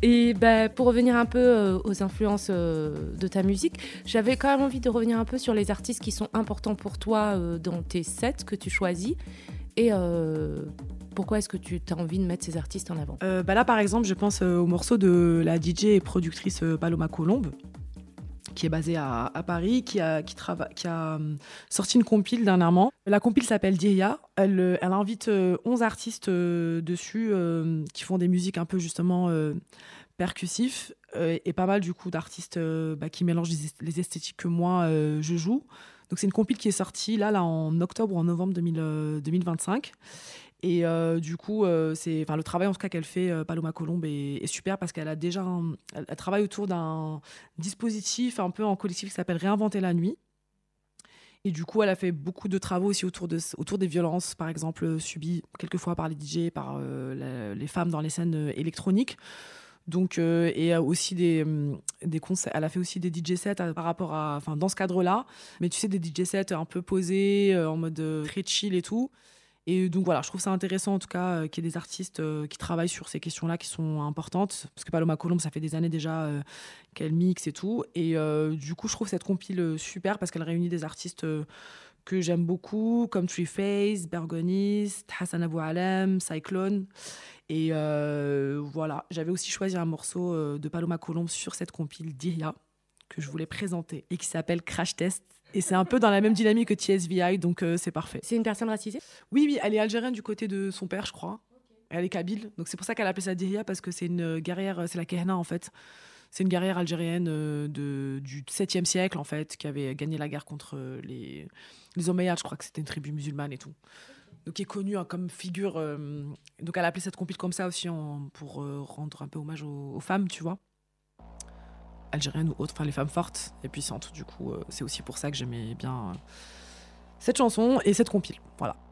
Et pour revenir un peu aux influences de ta musique, j'avais quand même envie de revenir un peu sur les artistes qui sont importants pour toi dans tes sets que tu choisis. Et pourquoi est-ce que tu as envie de mettre ces artistes en avant ? Là, par exemple, je pense au morceau de la DJ et productrice Paloma Colombe, qui est basée à Paris, qui a sorti une compile dernièrement. La compile s'appelle Diria. Elle invite 11 artistes dessus qui font des musiques un peu justement percussifs et pas mal du coup d'artistes qui mélangent les esthétiques que moi je joue. Donc c'est une compile qui est sortie là en octobre ou en novembre 2025. Et du coup, le travail en tout cas qu'elle fait, Paloma Colombe, est super parce qu'elle a déjà elle travaille autour d'un dispositif un peu en collectif qui s'appelle Réinventer la nuit. Et du coup, elle a fait beaucoup de travaux aussi autour des violences, par exemple, subies quelquefois par les DJ, par les femmes dans les scènes électroniques. Donc, et aussi des concerts. Elle a fait aussi des DJ sets par rapport à, dans ce cadre-là. Mais tu sais, des DJ sets un peu posés, en mode très chill et tout. Et donc voilà, je trouve ça intéressant en tout cas qu'il y ait des artistes qui travaillent sur ces questions-là qui sont importantes. Parce que Paloma Colombe, ça fait des années déjà qu'elle mixe et tout. Et du coup, je trouve cette compile super parce qu'elle réunit des artistes que j'aime beaucoup, comme Treeface, Bergonist, Hassan Abou Alem, Cyclone. Et voilà, j'avais aussi choisi un morceau de Paloma Colombe sur cette compile Diria que je voulais présenter et qui s'appelle Crash Test. Et c'est un peu dans la même dynamique que TSVI, donc c'est parfait. C'est une personne racisée ? Oui, elle est algérienne du côté de son père, je crois. Okay. Elle est kabyle, donc c'est pour ça qu'elle a appelé ça Diria, parce que c'est une guerrière, c'est la Kehna en fait. C'est une guerrière algérienne du 7e siècle, en fait, qui avait gagné la guerre contre les Omeyyades, je crois que c'était une tribu musulmane et tout. Donc qui est connue comme figure. Donc elle a appelé cette compil comme ça aussi pour rendre un peu hommage aux femmes, tu vois. Algériennes ou autres, les femmes fortes et puissantes. Du coup, c'est aussi pour ça que j'aimais bien cette chanson et cette compile. Voilà.